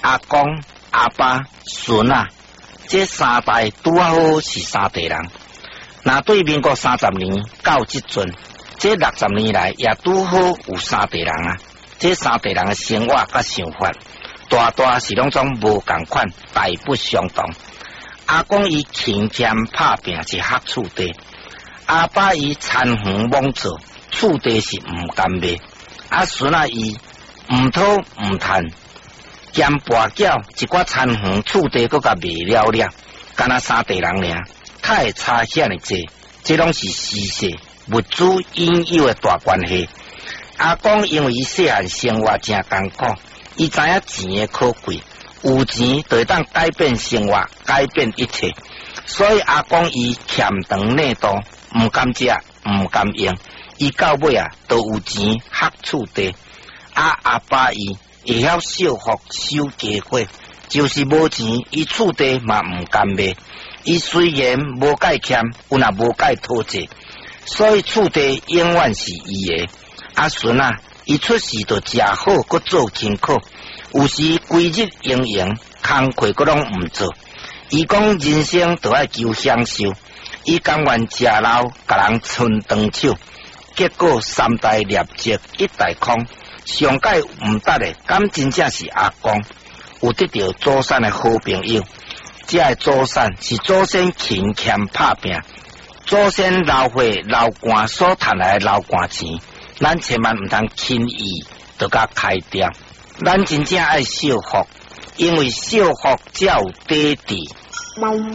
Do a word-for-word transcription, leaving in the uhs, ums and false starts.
阿公、阿爸、孙啊，这三代拄好是三代人。那对民国三十年到即阵，这六十年来也拄好有三代人啊。这三代人的生活甲想法，大大是拢种无共款，大不相同。阿公伊勤俭拍拼是学厝地，阿爸伊残园莽做，厝地是毋甘卖。阿孙啊伊毋讨毋趁，兼跋筊一寡残园厝地搁甲卖了了，干那三代人尔，太差遐尼济，这拢是时势物资引诱的大关系。阿公因为伊细汉生活真艰苦，伊知影钱的可贵，有钱就会当改变生活，改变一切。所以阿公伊欠长内多，毋甘食，毋甘用，伊到尾啊都有钱学厝地。啊阿爸伊会晓少福守家伙，就是无钱，伊厝地嘛毋甘卖。伊虽然无介欠，有若无介讨债，所以厝地永远是伊的。阿孙啊，伊出世就食好，佮做辛苦，有时规日营营，工课佮拢毋做。伊讲人生就爱求享受，伊甘愿食老，甲人伸长手，结果三代业绩一代空。上届毋得的，敢真正是阿公有得到祖先的好朋友。这个祖先是祖先勤俭拍拼，祖先老岁老官所赚来的老官钱。咱千万毋通轻易就甲开掉，咱真正爱惜福，因为惜福才有底底。